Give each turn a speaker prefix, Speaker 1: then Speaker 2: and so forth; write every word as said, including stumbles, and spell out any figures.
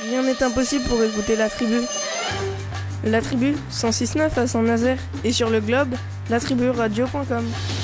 Speaker 1: Rien n'est impossible pour écouter la tribu. La tribu, cent six neuf à Saint-Nazaire. Et sur le globe, la tribu radio point com.